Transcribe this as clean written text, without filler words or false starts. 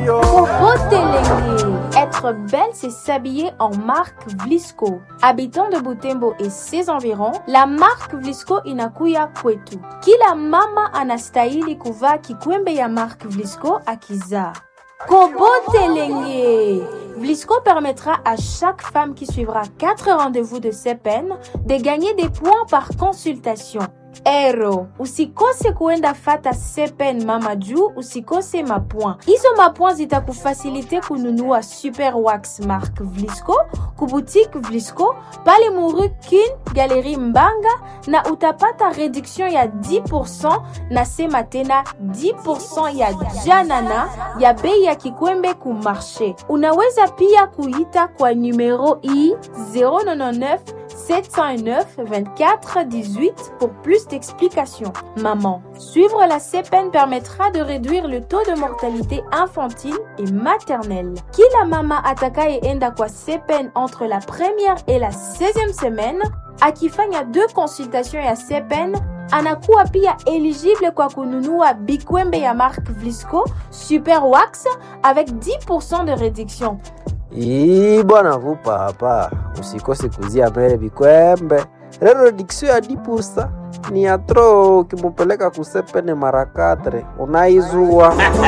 Kobotelenge. Être belle, c'est s'habiller en marque Vlisco. Habitant de Butembo et ses environs, la marque Vlisco inakuya kwetu. Kila mama anastahili kuvaa kikwembe ya marque Vlisco akizaa. Kobotelenge. Vlisco permettra à chaque femme qui suivra 4 rendez-vous de CPN de gagner des points par consultation. Ero, usikose kuenda fata CPN mama juu usikose mapoint. Hizo mapoint zitakufasilite kununua Super Wax Mark Vlisco, kuboutique Vlisco, pale Muru Kin, Galerie Mbanga na utapata réduction ya 10% na sema tena 10% ya janana ya bei ya kikwembe ku marché. Unaweza pia kuita kwa numero i 099 709 24 18 pour plus d'explications. Maman, suivre la CPN permettra de réduire le taux de mortalité infantile et maternelle. Kila mama atakayeenda kwa CPN entre la première et la 16e semaine, akifanya 2 consultations ya CPN, anakuwa pia éligible kwa kununua bikwembe ya marque Vlisco Super Wax avec 10% de réduction. Bwana vupa hapa, usikose kuzia mbele bikwembe. Lero diksio ya 10% ni atro kimupeleka kusepene mara 4 unaizua.